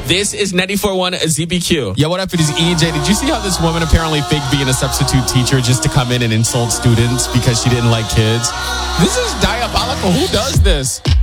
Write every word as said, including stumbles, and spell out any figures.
This is ninety-four point one Z B Q. Yeah, what up? It is E J. Did you see how this woman apparently faked being a substitute teacher just to come in and insult students because she didn't like kids? This is diabolical. Who does this?